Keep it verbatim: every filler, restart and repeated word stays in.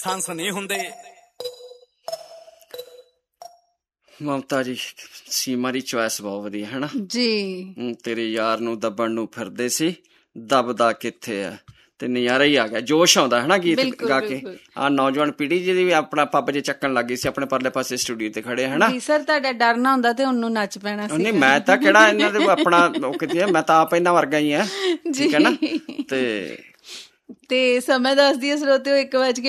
ਸੰਸ ਨਹੀਂ ਹੁੰਦੇ। ਮਮਤਾ ਜੀ, ਸੀਮਾ ਦੀ ਚੁਆਇਸ ਬਹੁਤ ਵਧੀਆ ਹੈ ਨਾ ਜੀ। ਤੇਰੇ ਯਾਰ ਨੂੰ ਦੱਬਣ ਨੂੰ ਫਿਰਦੇ ਸੀ, ਦੱਬਦਾ ਕਿੱਥੇ ਆ, ਤੇ ਨਜ਼ਾਰਾ ਹੀ ਆ ਗਿਆ, ਜੋਸ਼ ਆਉਂਦਾ ਹੈ ਨਾ ਗੀਤ ਗਾ ਕੇ। ਆਹ ਨੌਜਵਾਨ ਪੀੜ੍ਹੀ ਜਿਹਦੀ ਵੀ ਆਪਣਾ ਪੱਬ ਜੇ ਚੱਕਣ ਲੱਗ ਗਈ ਸੀ, ਆਪਣੇ ਪਰਲੇ ਪਾਸੇ ਸਟੂਡੀਓ ਤੇ ਖੜੇ ਹੈ ਨਾ। ਸਰ ਤੁਹਾਡਾ ਡਰ ਨਾ ਹੁੰਦਾ ਤੇ ਉਹਨੂੰ ਨੱਚ ਪੈਣਾ ਸੀ। ਨਹੀਂ, ਮੈਂ ਤਾਂ ਕਿਹੜਾ ਇਹਨਾਂ ਦੇ ਆਪਣਾ ਉਹ ਕਿਤੇ, ਮੈਂ ਤਾਂ ਆਪ ਇਹਨਾਂ ਵਰਗਾ ਹੀ ਆ, ਠੀਕ ਹੈ ਨਾ। ਤੇ ਤੇ ਸਮਾਂ ਦੱਸਦੀ ਹੈ ਸਰੋਤਿਓ ਇੱਕ ਵਜ ਕੇ